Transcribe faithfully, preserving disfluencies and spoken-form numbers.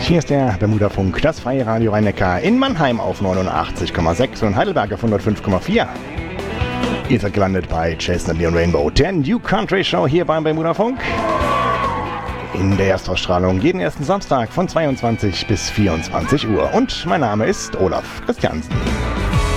Hier ist der Bermuda-Funk, das freie Radio Rhein-Neckar in Mannheim auf neunundachtzig Komma sechs und Heidelberg auf hundertfünf Komma vier. Ihr seid gelandet bei Jason and Leon Rainbow, der New Country Show hier beim Bermuda-Funk. In der Erstausstrahlung jeden ersten Samstag von zweiundzwanzig bis vierundzwanzig Uhr. Und mein Name ist Olaf Christiansen.